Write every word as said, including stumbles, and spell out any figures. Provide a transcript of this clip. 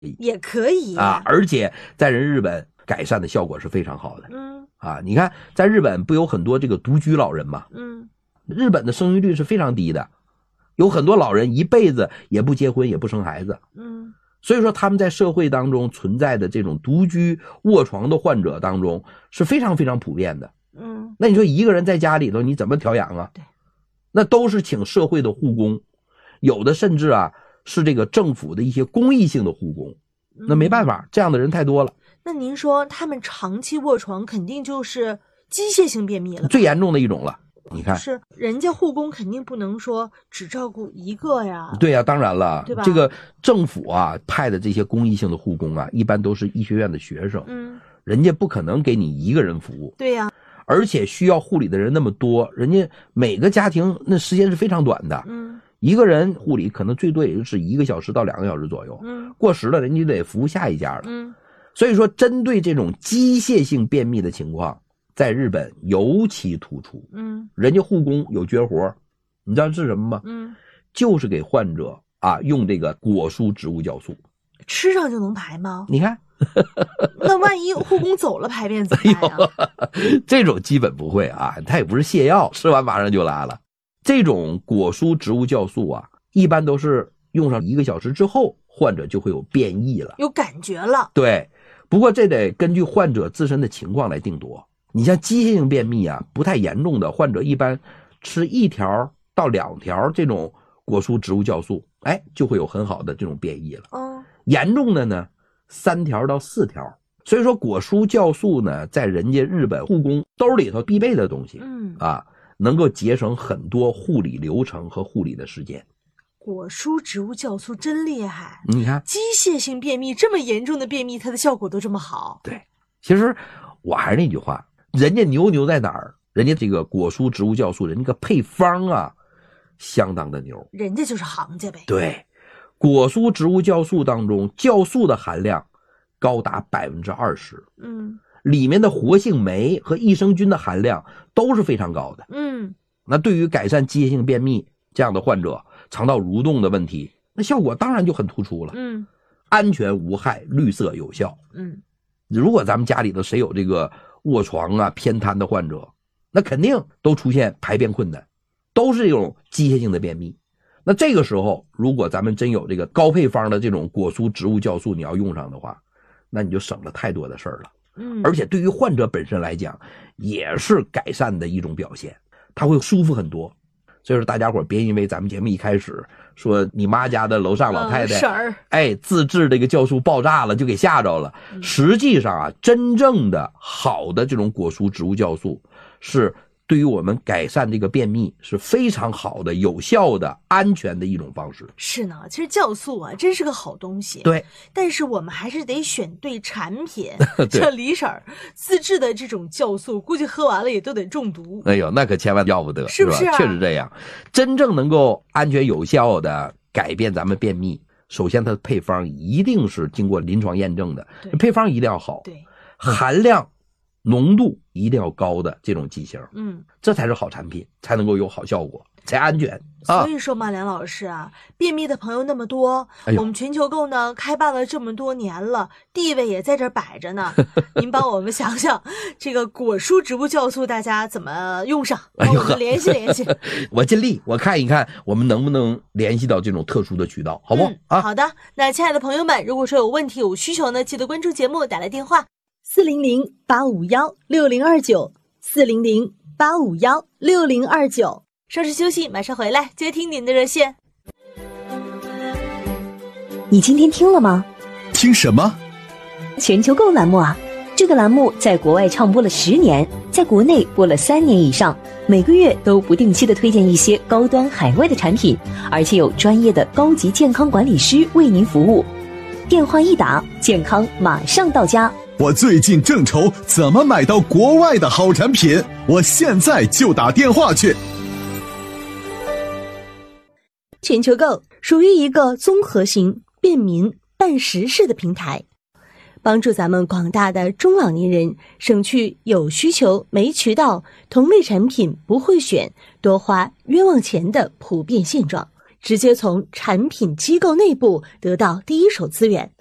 也可以啊，而且在人日本改善的效果是非常好的。 嗯啊，你看在日本不有很多这个独居老人吗？ 嗯， 日本的生育率是非常低的，有很多老人一辈子也不结婚也不生孩子。 嗯， 所以说他们在社会当中存在的这种独居卧床的患者当中是非常非常普遍的。 嗯， 那你说一个人在家里头你怎么调养啊？ 对， 那都是请社会的护工，有的甚至啊是这个政府的一些公益性的护工。那没办法，这样的人太多了。 那您说他们长期卧床肯定就是机械性便秘了， 最严重的一种了。你看， 是人家护工肯定不能说只照顾一个呀。 对呀，当然了， 对吧？ 这个政府啊派的这些公益性的护工啊，一般都是医学院的学生， 嗯， 人家不可能给你一个人服务。 对呀， 而且需要护理的人那么多，人家每个家庭那时间是非常短的。 嗯， 一个人护理可能最多也就是一个小时到两个小时左右。 嗯， 过时了人家得服务下一家了。 嗯， 所以说针对这种机械性便秘的情况，在日本尤其突出。 嗯，人家护工有绝活，你知道是什么吗？ 嗯， 就是给患者啊用这个果蔬植物酵素。 吃上就能排吗？ 你看那万一护工走了排便怎么办呀？ 哎、这种基本不会啊，它也不是泻药，吃完马上就拉了。这种果蔬植物酵素啊，一般都是用上一个小时之后，患者就会有变异了， 有感觉了。 对，不过这得根据患者自身的情况来定夺。你像机械性便秘啊，不太严重的患者，一般吃一条到两条这种果蔬植物酵素，哎，就会有很好的这种变异了。 嗯， 严重的呢，三条到四条。所以说果蔬酵素呢，在人家日本护工兜里头必备的东西。 嗯啊，能够节省很多护理流程和护理的时间。 果蔬植物酵素真厉害， 你看机械性便秘这么严重的便秘，它的效果都这么好。 对，其实我还是那句话，人家牛牛在哪儿？人家这个果蔬植物酵素，人家个配方啊，相当的牛， 人家就是行家呗。 对，果蔬植物酵素当中，酵素的含量高达百分之二十。 嗯， 里面的活性酶和益生菌的含量都是非常高的。 嗯， 那对于改善机械性便秘这样的患者，肠道蠕动的问题，那效果当然就很突出了。 嗯， 安全无害，绿色有效。 嗯， 如果咱们家里头谁有这个卧床啊偏瘫的患者，那肯定都出现排便困难，都是这种机械性的便秘。那这个时候，如果咱们真有这个高配方的这种果蔬植物酵素，你要用上的话，那你就省了太多的事儿了。 嗯， 而且对于患者本身来讲，也是改善的一种表现，他会舒服很多。所以说大家伙别因为咱们节目一开始说你妈家的楼上老太太、 嗯、 哎自制这个酵素爆炸了就给吓着了、嗯、实际上啊，真正的好的这种果蔬植物酵素是对于我们改善这个便秘是非常好的、有效的、安全的一种方式。 是呢，其实酵素啊，真是个好东西。 对， 但是我们还是得选对产品。像李婶儿自制的这种酵素，估计喝完了也都得中毒。 哎呦，那可千万要不得， 是不是、啊？ 确实这样。真正能够安全有效的改变咱们便秘，首先它的配方一定是经过临床验证的，配方一定要好， 对， 含量。浓度一定要高的这种剂型， 嗯， 这才是好产品，才能够有好效果，才安全啊。 所以说嘛，梁老师啊，便秘的朋友那么多， 哎、 我们全球购呢开办了这么多年了，地位也在这摆着呢。您帮我们想想，这个果蔬植物酵素大家怎么用上？帮我们联系联系。 哎、我尽力，我看一看我们能不能联系到这种特殊的渠道，好不好、 嗯、 啊？ 好的，那亲爱的朋友们，如果说有问题有需求呢，记得关注节目，打来电话。四零零八五幺六零二九，四零零八五幺六零二九。稍事休息，马上回来接听您的热线。 你今天听了吗？ 听什么？ 全球购栏目啊！这个栏目在国外唱播了十年，在国内播了三年以上，每个月都不定期的推荐一些高端海外的产品，而且有专业的高级健康管理师为您服务。电话一打，健康马上到家。 我最近正愁怎么买到国外的好产品，我现在就打电话去。 全球购属于一个综合型、便民、办实事的平台，帮助咱们广大的中老年人省去有需求没渠道、同类产品不会选、多花冤枉钱的普遍现状，直接从产品机构内部得到第一手资源，